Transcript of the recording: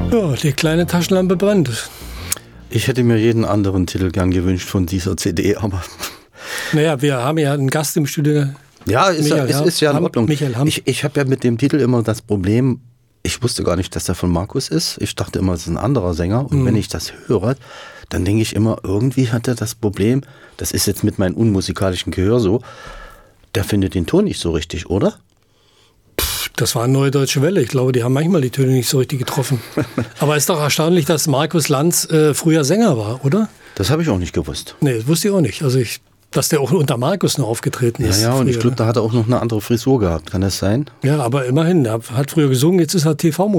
Ja, die kleine Taschenlampe brennt. Ich hätte mir jeden anderen Titel gern gewünscht von dieser CD, aber... Naja, wir haben ja einen Gast im Studio. Ja, es ist ja in Ordnung. Michael Hamm. Ich habe ja mit dem Titel immer das Problem, ich wusste gar nicht, dass der von Markus ist. Ich dachte immer, es ist ein anderer Sänger. Und wenn ich das höre, dann denke ich immer, irgendwie hat er das Problem, das ist jetzt mit meinem unmusikalischen Gehör so, der findet den Ton nicht so richtig, oder? Das war eine Neue Deutsche Welle. Ich glaube, die haben manchmal die Töne nicht so richtig getroffen. Aber es ist doch erstaunlich, dass Markus Lanz früher Sänger war, oder? Das habe ich auch nicht gewusst. Nee, das wusste ich auch nicht. Also dass der auch unter Markus noch aufgetreten ist. Ja, und früher, ich glaube, da hat er auch noch eine andere Frisur gehabt. Kann das sein? Ja, aber immerhin, er hat früher gesungen, jetzt ist er TV-Moderator.